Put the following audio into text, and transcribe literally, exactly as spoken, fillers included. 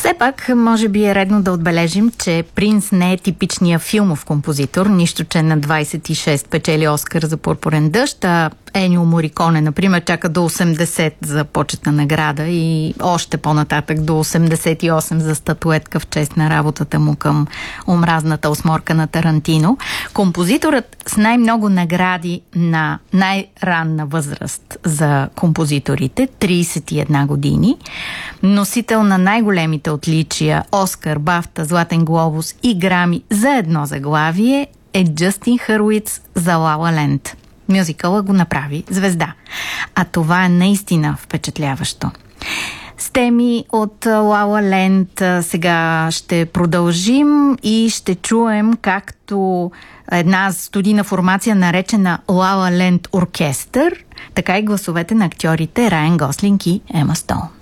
Все пак, може би е редно да отбележим, че Принц не е типичният филмов композитор, нищо, че на двайсет и шест печели Оскар за Пурпурен дъжд, а Енио Мориконе, например, чака до осемдесет за почетна награда и още по-нататък до осемдесет и осем за статуетка в чест на работата му към омразната осморка на Тарантино. Композиторът с най-много награди на най-ранна възраст за композиторите, трийсет и една години, носител на най-големите отличия Оскар, Бафта, Златен глобус и Грами за едно заглавие е Джастин Хървиц за La La Land. Мюзикъла го направи звезда. А това е наистина впечатляващо. С теми от La La Land сега ще продължим и ще чуем както една студийна формация, наречена La La Land Оркестър, така и гласовете на актьорите Райан Гослинг и Ема Стоун.